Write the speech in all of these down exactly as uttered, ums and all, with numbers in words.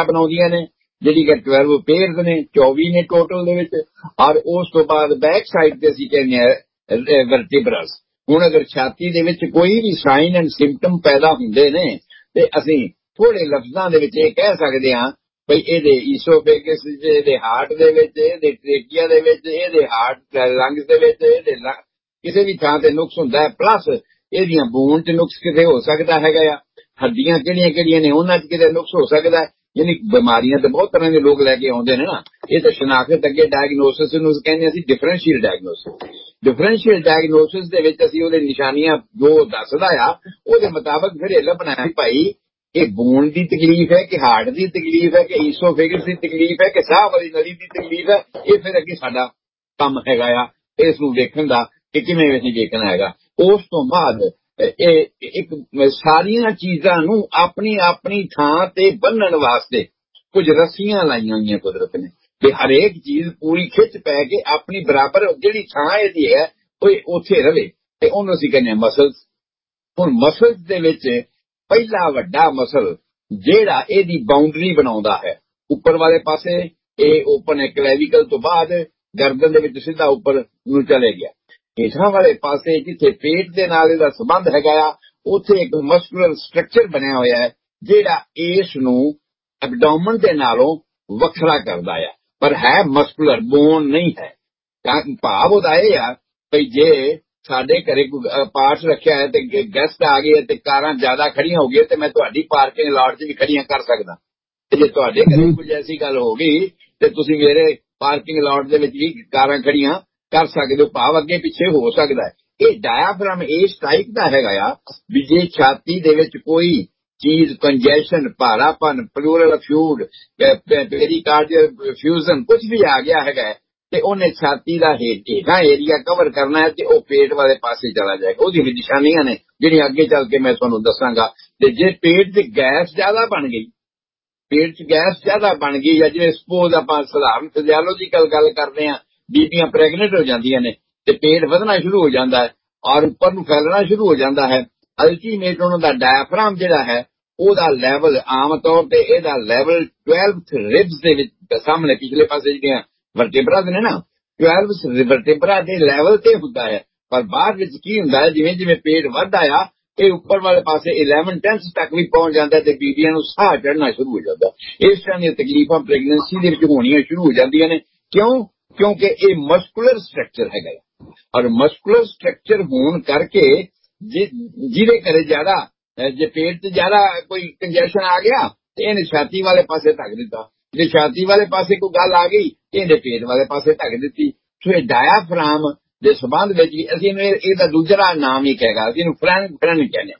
ਵਖਰਾ ਬਣਾਉਂਦੀਆਂ ਨੇ, ਜਿਹੜੀ ਕਿ ट्वेल्व पेयर्स ने, चौबी ने टोटल ਦੇ ਵਿੱਚ। ਔਰ ਉਸ ਤੋਂ ਬਾਅਦ ਬੈਕ ਸਾਈਡ ਤੇ ਅਸੀਂ ਕਹਿੰਦੇ ਆ ਵਰਟੀਬਰਸ। ਹੁਣ ਅਗਰ ਛਾਤੀ ਦੇ ਵਿੱਚ ਕੋਈ ਵੀ ਸਾਈਨ ਐਂਡ ਸਿੰਪਟਮ ਪੈਦਾ ਹੁੰਦੇ ਨੇ ਤੇ ਅਸੀਂ ਥੋੜੇ ਲਫ਼ਜ਼ਾਂ ਦੇ ਵਿੱਚ ਇਹ ਕਹਿ ਸਕਦੇ ਹਾਂ ਭਈ ਇਹਦੇ ਈਸੋਫੇਗਸ, ਇਹਦੇ ਹਾਰਟ ਦੇ ਵਿੱਚ, ਇਹਦੇ ਟ੍ਰੇਕੀਆ ਦੇ ਵਿੱਚ, ਇਹਦੇ ਹਾਰਟ ਲੰਗਸ ਦੇ ਵਿੱਚ, ਇਹਦੇ ਕਿਸੇ ਵੀ ਥਾਂ ਤੇ ਨੁਕਸ ਹੁੰਦਾ ਹੈ। ਪਲੱਸ ਇਹਦੀਆਂ ਬੂਨ ਚ ਨੁਕਸ ਕਿਤੇ ਹੋ ਸਕਦਾ ਹੈਗਾ ਆ, ਹੱਡੀਆਂ ਕਿਹੜੀਆਂ ਕਿਹੜੀਆਂ ਨੇ ਉਹਨਾਂ ਚ ਕਿਤੇ ਨੁਕਸ ਹੋ ਸਕਦਾ ਹੈ। ਯਾਨੀ ਬਿਮਾਰੀਆਂ ਤਾਂ ਬਹੁਤ ਤਰ੍ਹਾਂ ਦੇ ਲੋਕ ਲੈ ਕੇ ਆਉਂਦੇ ਨੇ ਨਾ। ਇਹ ਤਾਂ ਸ਼ਨਾਖਤ ਅੱਗੇ ਡਾਇਗਨੋਸਿਸ ਨੂੰ ਕਹਿੰਦੇ ਅਸੀਂ ਡਿਫਰੈਂਸ਼ੀਅਲ ਡਾਇਗਨੋਸਿਸ। ਡਿਫਰੈਂਸ਼ੀਅਲ ਡਾਇਗਨੋਸਿਸ ਦੇ ਵਿੱਚ ਅਸੀਂ ਉਹਦੇ ਨਿਸ਼ਾਨੀਆਂ ਜੋ ਦੱਸਦਾ ਆ ਉਹਦੇ ਮੁਤਾਬਕ ਫਿਰ ਇਹ ਲੱਭਣਾ ਹੈ ਭਾਈ ਇਹ ਬੂਨ ਦੀ ਤਕਲੀਫ ਹੈ ਕਿ ਹਾਰਟ ਦੀ ਤਕਲੀਫ ਹੈ ਕਿ ਈਸੋਫੇਗਸ ਦੀ ਤਕਲੀਫ ਹੈ ਕਿ ਸਾਹ ਵਾਲੀ ਨਲੀ ਦੀ ਤਕਲੀਫ ਹੈ। ਇਹ ਫਿਰ ਅੱਗੇ ਸਾਡਾ ਕੰਮ ਹੈਗਾ ਆ ਇਸ ਨੂੰ ਵੇਖਣ ਦਾ ਕਿ ਕਿਵੇਂ ਅਸੀਂ ਵੇਖਣਾ ਹੈਗਾ। ਉਸ ਤੋਂ ਬਾਅਦ ਇਹ ਇੱਕ ਸਾਰੀਆਂ ਚੀਜ਼ਾਂ ਨੂੰ ਆਪਣੀ ਆਪਣੀ ਥਾਂ ਤੇ ਬੰਨਣ ਵਾਸਤੇ ਕੁਝ ਰੱਸੀਆਂ ਲਾਈਆਂ ਹੋਈਆਂ ਕੁਦਰਤ ਨੇ ਤੇ ਹਰੇਕ ਚੀਜ਼ ਪੂਰੀ ਖਿੱਚ ਪੈ ਕੇ ਆਪਣੀ ਬਰਾਬਰ ਜਿਹੜੀ ਥਾਂ ਇਹਦੀ ਹੈ ਉਹ ਉੱਥੇ ਰਵੇ ਤੇ ਉਹਨੂੰ ਅਸੀਂ ਕਹਿੰਦੇ ਮਸਲਸ। ਹੁਣ ਮਸਲਸ ਦੇ ਵਿੱਚ ਪਹਿਲਾ ਵੱਡਾ ਮਸਲ ਜਿਹੜਾ ਇਹਦੀ ਬਾਉਂਡਰੀ ਬਣਾਉਂਦਾ ਹੈ ਉੱਪਰ ਵਾਲੇ ਪਾਸੇ, ਇਹ ਓਪਨ ਹੈ ਕਲੈਵੀਕਲ ਤੋਂ ਬਾਅਦ ਗਰਦਨ ਦੇ ਵਿੱਚ ਸਿੱਧਾ ਉੱਪਰ ਨੂੰ ਚਲੇ ਗਿਆ। ਹੇਠਾਂ ਵਾਲੇ ਪਾਸੇ ਜਿੱਥੇ ਪੇਟ ਦੇ ਨਾਲ ਇਹਦਾ ਸੰਬੰਧ ਹੈਗਾ ਆ ਉੱਥੇ ਇੱਕ ਮਸਕੂਲਰ ਸਟਰਕਚਰ ਬਣਿਆ ਹੋਇਆ ਹੈ ਜਿਹੜਾ ਇਸ ਨੂੰ ਐਬਡੋਮਨ ਦੇ ਨਾਲੋਂ ਵੱਖਰਾ ਕਰਦਾ ਆ, ਪਰ ਹੈ ਮਸਕੂਲਰ, ਬੋਨ ਨਹੀਂ ਹੈ। ਭਾਵ ਉਹਦਾ ਇਹ ਆ ਭਈ ਜੇ ਸਾਡੇ ਘਰੇ ਕੋਈ ਪਾਰਟਸ ਰੱਖਿਆ ਹੈ ਤੇ ਗੈਸਟ ਆ ਗਏ ਤੇ ਕਾਰਾਂ ਜ਼ਿਆਦਾ ਖੜੀਆਂ ਹੋ ਗਈਆਂ ਤੇ ਮੈਂ ਤੁਹਾਡੀ ਪਾਰਕਿੰਗ ਲਾਟ 'ਚ ਵੀ ਖੜੀਆਂ ਕਰ ਸਕਦਾ ਤੇ ਜੇ ਤੁਹਾਡੇ ਘਰੇ ਕੁਝ ਐਸੀ ਗੱਲ ਹੋ ਗਈ ਤੇ ਤੁਸੀਂ ਮੇਰੇ ਪਾਰਕਿੰਗ ਲਾਟ ਦੇ ਵਿੱਚ ਵੀ ਕਾਰਾਂ ਖੜੀਆਂ ਕਰ ਸਕਦੇ ਹੋ। ਭਾਵ ਅੱਗੇ ਪਿੱਛੇ ਹੋ ਸਕਦਾ ਹੈ। ਇਹ ਡਾਇਆਫ੍ਰਾਮ ਇਸ ਟਾਈਪ ਦਾ ਹੈਗਾ ਆ ਵੀ ਜੇ ਛਾਤੀ ਦੇ ਵਿੱਚ ਕੋਈ ਚੀਜ਼ ਕੰਜੈਸ਼ਨ, ਭਾਰਾਪਨ, ਪਲੂਰਲ ਫਿਊਡ, ਪੈਰੀਕਾਰਡੀਅਲ ਫਿਊਜ਼ਨ ਕੁਝ ਵੀ ਆ ਗਿਆ ਹੈਗਾ ਤੇ ਉਹਨੇ ਛਾਤੀ ਦਾ ਹੇਠਾਂ ਏਰੀਆ ਕਵਰ ਕਰਨਾ ਹੈ ਤੇ ਉਹ ਪੇਟ ਵਾਲੇ ਪਾਸੇ ਚਲਾ ਜਾਏਗਾ। ਉਹਦੀ ਵੀ ਨਿਸ਼ਾਨੀਆਂ ਨੇ ਜਿਹੜੀਆਂ ਅੱਗੇ ਚੱਲ ਕੇ ਮੈਂ ਤੁਹਾਨੂੰ ਦੱਸਾਂਗਾ। ਤੇ ਜੇ ਪੇਟ 'ਚ ਗੈਸ ਜ਼ਿਆਦਾ ਬਣ ਗਈ, ਪੇਟ 'ਚ ਗੈਸ ਜ਼ਿਆਦਾ ਬਣ ਗਈ ਜਾਂ ਜਿਵੇਂ ਸਪੋਜ਼ ਆਪਾਂ ਸਧਾਰਨ ਫਿਜ਼ੀਓਲੋਜੀਕਲ ਗੱਲ ਕਰਦੇ ਹਾਂ, ਬੀਬੀਆਂ ਪ੍ਰੈਗਨੈਂਟ ਹੋ ਜਾਂਦੀਆਂ ਨੇ ਤੇ ਪੇਟ ਵਧਣਾ ਸ਼ੁਰੂ ਹੋ ਜਾਂਦਾ ਹੈ ਔਰ ਉੱਪਰ ਨੂੰ ਫੈਲਣਾ ਸ਼ੁਰੂ ਹੋ ਜਾਂਦਾ ਹੈ। ਅਲਟੀਮੇਟ ਉਹਨਾਂ ਦਾ ਡਾਇਆਫ੍ਰਾਮ ਜਿਹੜਾ ਹੈ ਉਹਦਾ ਲੈਵਲ ਆਮ ਤੌਰ ਤੇ ਇਹਦਾ ਲੈਵਲ ਟਵੈਲਵ ਰਿਬਸ ਦੇ ਵਿੱਚ ਸਾਹਮਣੇ ਪਿਛਲੇ ਪਾਸੇ ਜਿਹੜੀਆਂ ਵਰਟੇਬਰਾ ਨੇ ਨਾ ਟਵੈਲਵ ਵਰਟੇਬਰਾ ਦੇ ਲੈਵਲ ਤੇ ਹੁੰਦਾ ਹੈ। ਪਰ ਬਾਅਦ ਵਿੱਚ ਕੀ ਹੁੰਦਾ ਹੈ ਜਿਵੇਂ ਜਿਵੇਂ ਪੇਟ ਵੱਧਦਾ ਆ ਇਹ ਉੱਪਰ ਵਾਲੇ ਪਾਸੇ ਇਲੈਵਨ ਟੈਂਸ ਤੱਕ ਵੀ ਪਹੁੰਚ ਜਾਂਦਾ ਤੇ ਬੀਬੀਆਂ ਨੂੰ ਸਾਹ ਚੜ੍ਹਨਾ ਸ਼ੁਰੂ ਹੋ ਜਾਂਦਾ। ਇਸ ਤਰ੍ਹਾਂ ਦੀਆਂ ਤਕਲੀਫਾਂ ਪ੍ਰੈਗਨੈਂਸੀ ਦੇ ਵਿੱਚ ਹੋਣੀਆਂ ਸ਼ੁਰੂ ਹੋ ਜਾਂਦੀਆਂ ਨੇ। ਕਿਉਂ? ਕਿਉਂਕਿ ਇਹ ਮਸਕੂਲਰ ਸਟਰਕਚਰ ਹੈਗਾ ਔਰ ਮਸਕੂਲਰ ਸਟਰਕਚਰ ਹੋਣ ਕਰਕੇ ਜਿਹਦੇ ਘਰੇ ਜ਼ਿਆਦਾ ਜੇ ਪੇਟ 'ਚ ਜ਼ਿਆਦਾ ਕੋਈ ਕੰਜੈਸ਼ਨ ਆ ਗਿਆ ਤੇ ਇਹਨੇ ਛਾਤੀ ਵਾਲੇ ਪਾਸੇ ਧੱਕ ਦਿੱਤਾ, ਜੇ ਛਾਤੀ ਵਾਲੇ ਪਾਸੇ ਕੋਈ ਗੱਲ ਆ ਗਈ ਤੇ ਇਹਨੇ ਪੇਟ ਵਾਲੇ ਪਾਸੇ ਧੱਕ ਦਿੱਤੀ। ਸੋ ਇਹ ਡਾਇਆਫ੍ਰਾਮ ਦੇ ਸੰਬੰਧ ਵਿੱਚ ਵੀ ਅਸੀਂ ਇਹਦਾ ਦੂਜਾ ਨਾਮ ਹੀ ਕਹੇਗਾ, ਅਸੀਂ ਇਹਨੂੰ ਫਰੈਨਿਕ ਫਰੈਨਿਕ ਕਹਿੰਦੇ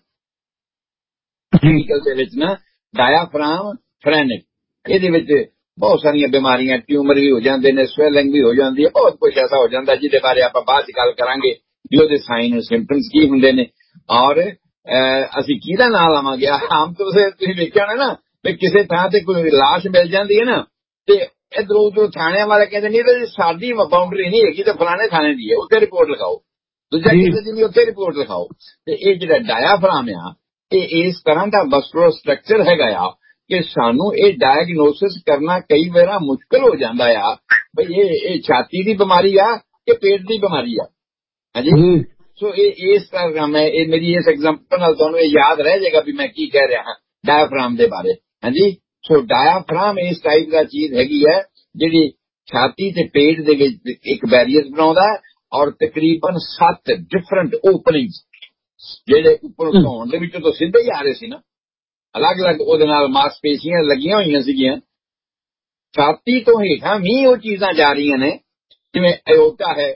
ਹਾਂ ਕਲੀਨਿਕਲ ਦੇ ਵਿੱਚ ਨਾ, ਡਾਇਆਫ੍ਰਾਮ ਫਰੈਨਿਕ। ਇਹਦੇ ਵਿੱਚ ਬਹੁਤ ਸਾਰੀਆਂ ਬਿਮਾਰੀਆਂ, ਟਿਊਮਰ ਵੀ ਹੋ ਜਾਂਦੇ ਨੇ, ਸਵੈਲਿੰਗ ਵੀ ਹੋ ਜਾਂਦੀ ਹੈ, ਬਹੁਤ ਕੁਝ ਐਸਾ ਹੋ ਜਾਂਦਾ ਜਿਹਦੇ ਬਾਰੇ ਆਪਾਂ ਬਾਅਦ 'ਚ ਗੱਲ ਕਰਾਂਗੇ ਵੀ ਉਹਦੇ ਸਾਈਨ ਸਿੰਪਟਮਸ ਕੀ ਹੁੰਦੇ ਨੇ ਔਰ ਅਸੀਂ ਕਿਹਦਾ ਨਾਂ ਲਾਵਾਂਗੇ। ਆਮ ਤੌਰ ਤੇ ਤੁਸੀਂ ਵੇਖਿਆ ਹੋਣਾ ਨਾ ਵੀ ਕਿਸੇ ਥਾਂ ਤੇ ਕੋਈ ਲਾਸ਼ ਮਿਲ ਜਾਂਦੀ ਹੈ ਨਾ ਤੇ ਇੱਧਰੋਂ ਉੱਧਰੋਂ ਥਾਣਿਆਂ ਵਾਲੇ ਕਹਿੰਦੇ ਨਹੀਂ ਇਹਦੀ ਸਾਡੀ ਬਾਉਂਡਰੀ ਨਹੀਂ ਹੈਗੀ ਤੇ ਫਲਾਣੇ ਥਾਣੇ ਦੀ ਹੈ, ਉੱਥੇ ਰਿਪੋਰਟ ਲਿਖਾਓ, ਦੂਜਾ ਕਿਸੇ ਦੀ ਨਹੀਂ ਉੱਥੇ ਰਿਪੋਰਟ ਲਿਖਾਓ। ਤੇ ਇਹ ਜਿਹੜਾ ਡਾਇਆਫ੍ਰਾਮ ਆ ਇਹ ਇਸ ਤਰ੍ਹਾਂ ਦਾ ਮਸਕੂਲਰ ਸਟਰਕਚਰ ਹੈਗਾ ਆ ਕਿ ਸਾਨੂੰ ਇਹ ਡਾਇਗਨੋਸਿਸ ਕਰਨਾ ਕਈ ਵਾਰ ਮੁਸ਼ਕਲ ਹੋ ਜਾਂਦਾ ਆ ਬਈ ਇਹ ਇਹ ਛਾਤੀ ਦੀ ਬਿਮਾਰੀ ਆ ਕਿ ਪੇਟ ਦੀ ਬਿਮਾਰੀ ਆ। ਹਾਂਜੀ, ਸੋ ਇਹ ਇਸ ਤਰ੍ਹਾਂ ਮੈਂ ਇਹ ਮੇਰੀ ਇਸ ਐਗਜ਼ਾਮਪਲ ਨਾਲ ਤੁਹਾਨੂੰ ਇਹ ਯਾਦ ਰਹਿ ਜਾਏਗਾ ਵੀ ਮੈਂ ਕੀ ਕਹਿ ਰਿਹਾ ਹਾਂ ਡਾਇਆਫ੍ਰਾਮ ਦੇ ਬਾਰੇ। ਹਾਂਜੀ, ਸੋ ਡਾਇਆਫ੍ਰਾਮ ਇਸ ਟਾਈਪ ਦਾ ਚੀਜ਼ ਹੈਗੀ ਹੈ ਜਿਹੜੀ ਛਾਤੀ ਤੇ ਪੇਟ ਦੇ ਵਿੱਚ ਇੱਕ ਬੈਰੀਅਰ ਬਣਾਉਂਦਾ ਔਰ ਤਕਰੀਬਨ ਸੱਤ ਡਿਫਰੈਂਟ ਓਪਨਿੰਗਸ ਜਿਹੜੇ ਉੱਪਰ ਧੌਣ ਦੇ ਵਿੱਚੋਂ ਤਾਂ ਸਿੱਧੇ ਹੀ ਆ ਰਹੇ ਸੀ ਨਾ, ਅਲੱਗ-ਅਲੱਗ ਉਹਦੇ ਨਾਲ ਮਾਸਪੇਸ਼ੀਆਂ ਲੱਗੀਆਂ ਹੋਈਆਂ ਸੀਗੀਆਂ। ਛਾਤੀ ਤੋਂ ਹੇਠਾਂ ਵੀ ਉਹ ਚੀਜ਼ਾਂ ਜਾ ਰਹੀਆਂ ਨੇ ਜਿਵੇਂ ਐਓਰਟਾ ਹੈ,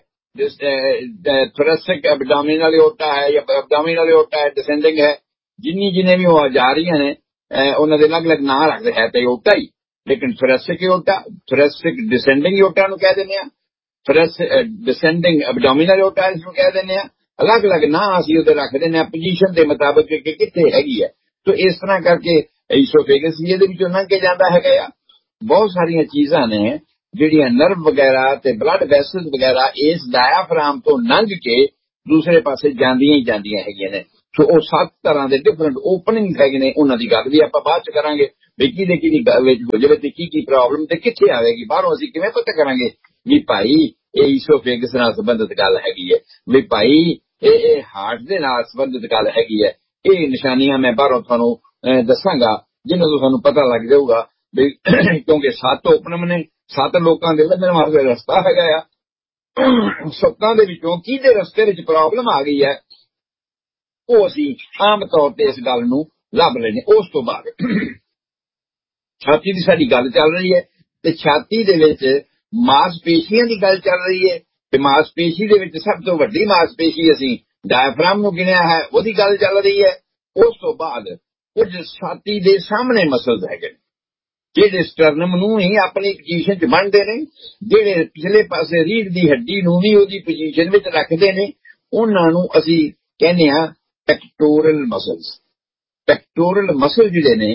ਥੋਰੈਸਿਕ ਐਬਡੋਮੀਨਲ ਐਓਰਟਾ ਹੈ ਜਾਂ ਐਬਡੋਮੀਨਲ ਐਓਰਟਾ ਹੈ, ਡਿਸੈਂਡਿੰਗ ਹੈ, ਜਿੰਨੀ ਜਿੰਨੇ ਵੀ ਉਹ ਜਾ ਰਹੀਆਂ ਨੇ ਉਹਨਾਂ ਦੇ ਅਲੱਗ-ਅਲੱਗ ਨਾਂ ਰੱਖਦੇ ਹੈ ਤੇ ਐਓਰਟਾ ਹੀ, ਲੇਕਿਨ ਥੋਰੈਸਿਕ ਐਓਰਟਾ, ਥੋਰੈਸਿਕ ਡਿਸੈਂਡਿੰਗ ਐਓਰਟਾ ਨੂੰ ਕਹਿ ਦਿੰਦੇ ਆ, ਥੋਰੈਸਿਕ ਡਿਸੈਂਡਿੰਗ ਐਬਡੋਮੀਨਲ ਐਓਰਟਾ ਨੂੰ ਕਹਿ ਦਿੰਦੇ ਆ, ਅਲੱਗ-ਅਲੱਗ ਨਾਂ ਅਸੀਂ ਉਹਦੇ ਰੱਖ ਦਿੰਦੇ ਆ ਪੋਜੀਸ਼ਨ ਦੇ ਮੁਤਾਬਕ ਕਿ ਕਿੱਥੇ ਹੈਗੀ ਹੈ। ਤੋ ਇਸ ਤਰ੍ਹਾਂ ਕਰਕੇ ਈਸੋਫੇਗਸ ਵੀ ਇਹਦੇ ਵਿੱਚੋਂ ਲੰਘ ਕੇ ਜਾਂਦਾ ਹੈਗਾ ਆ। ਬਹੁਤ ਸਾਰੀਆਂ ਚੀਜ਼ਾਂ ਨੇ ਜਿਹੜੀਆਂ ਨਰਵ ਵਗੈਰਾ ਤੇ ਬਲੱਡ ਵੈਸਲਸ ਵਗੈਰਾ ਇਸ ਡਾਇਆਫ੍ਰਾਮ ਤੋਂ ਲੰਘ ਕੇ ਦੂਸਰੇ ਪਾਸੇ ਜਾਂਦੀਆਂ ਹੀ ਜਾਂਦੀਆਂ ਹੈਗੀਆਂ ਨੇ। सो वो सत्त तरह के डिफरेंट ओपनिंग है ने, उन्होंने की गल भी आप बाद च करांगे भी कि कि हो जाए तो की की प्रॉब्लम तो कितने आएगी, बाहरों असीं किवें पता करांगे भी भाई ये ईसोफेगस नाल संबंधित गल हैगी है, भी भाई ये हार्ट दे नाल संबंधित गल हैगी है। ये निशानियां मैं बाहरों तुहानूं दसांगा जिन्हों तो तुहानूं पता लग जाऊगा भी क्योंकि सत्त ओपनम ने, सत्त लोगों के लभण वास्ते रस्ता हैगा आ, सत्तां दे विचों किहदे रस्ते विच प्रॉब्लम आ गई है वो असीं आम तौर पर इस गल नूं लभ लेने। उस तो बाद छाती की साडी गल चल रही है ते छाती दे विच मांसपेशियां की गल चल रही है ते मांसपेशी दे विच सब तो वड्डी मांसपेशी असीं डायफ्राम नूं गिणिया है, ओहदी गल चल रही है। उस तो बाद कुछ छाती दे सामने मसल्स हैगे जेडे स्टर्नम नूं ही अपनी पोजीशन च बनदे ने, जेडे पिछले पासे रीढ़ दी हड्डी नूं भी ओहदी पोजीशन विच रखदे ने, उन्हां नूं असीं कहने आ पेक्टोरल मसल्स। पेक्टोरल मसल जिहड़े ने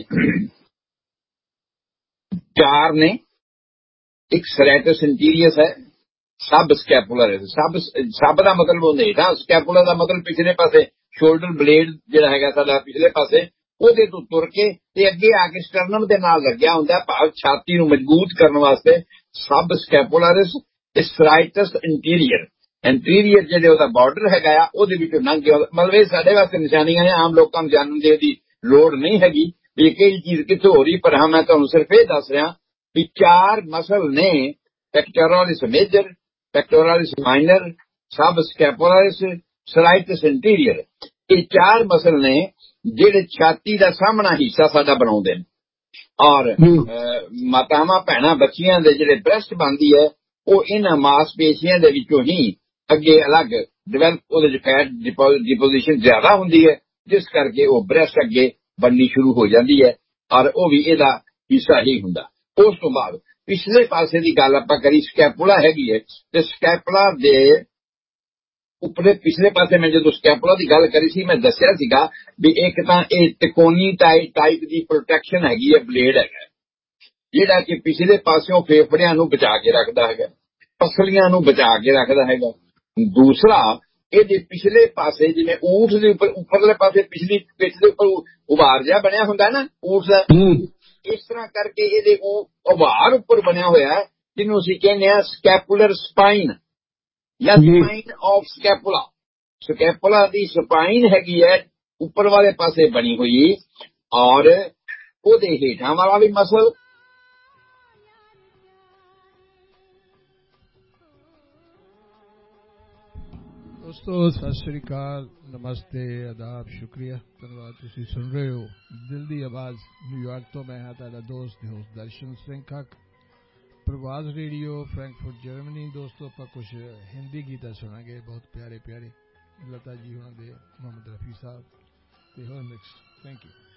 चार ने, एक सरेटस इंटीरियस है, सब स्कैपुलर है। सब सब का मतलब होंगे हेठां, स्कैपुलर का मतलब पिछले पासे शोल्डर ब्लेड जिहड़ा हैगा साडा पिछले पासे ओहदे तो तुर के ते अगे आके स्टर्नम दे नाल लग्या हुंदा भाव छाती नूं मजबूत करने वास्ते। सब स्कैपुलरिस ते सराइटस इंटीरियर, इंटीरियर जिहड़े ओहदा बॉर्डर हैगा आ ओहदे विचों लंघ के, मतलब ये साडे वास्ते निशानियां ने, आम लोकां नूं जानन दी लोड़ नहीं हैगी भी कई चीज कित्थों हो रही, पर हाँ मैं तुहानूं सिर्फ ये दस रहा भी चार मसल ने, पेक्टोरलिस मेजर, पेक्टोरलिस माइनर, सब स्कैपुलरिस, सराइटस इंटीरियर, ये चार मसल ने जेडे छाती का सामना हिस्सा साडा बनाउंदे ने। और मातावां भैणां बच्चियां दे जेडे ब्रेस्ट बनदी है वो इन्हां मांसपेशियां दे विचों ही अगे अलग डिवेलप ओहदे च फैट डिपोजिशन ज्यादा हुंदी है, जिस करके वो ब्रेस्ट अगे बननी शुरू हो जाती है और वो भी इहदा हिस्सा ही हुंदा। उस तो बाद पिछले पासे की गल आपां करी, स्कैपुला हैगी है ते स्कैपुला दे उपरे पिछले पासे मैं जो स्कैपुला की गल करी सी, मैं दसिया सीगा भी एक तां ये तिकोनी टाइप टाइप की प्रोटेक्शन हैगी है, ब्लेड हैगा जिहड़ा कि पिछले पासों फेफड़ियां नूं बचा के रखदा हैगा, पसलियां नूं बचा के रखदा हैगा। दूसरा ये पिछले पासे जिवें ऊंठ दे उपर उपरले पासे पिछली पिछ दे उपर उभार जिहा बनिया हुंदा ना ऊंठ दा, इस तरह करके ये उभार उपर बनिया होया है जिन्हों असीं कहने आ स्कैपुलर स्पाइन या spine of scapula. Scapula the spine हैगी है ऊपर वाले पासे बनी हुई, और ओहदे हेठां वाला भी मसल। दोस्तों सत श्री अकाल, नमस्ते, आदाब, शुक्रिया, धन्यवाद। तुसीं सुन रहे हो दिल दी आवाज़ न्यूयॉर्क तो मैं हाँ तुहाडा दोस्त होस्ट दर्शन सिंह हक, प्रवास रेडियो फ्रैंकफर्ट जर्मनी। दोस्तों आप कुछ हिंदी गीत सुनांगे, बहुत प्यारे प्यारे लता जी होना दे, मोहम्मद रफ़ी साहब ते होर मिक्स। Thank you.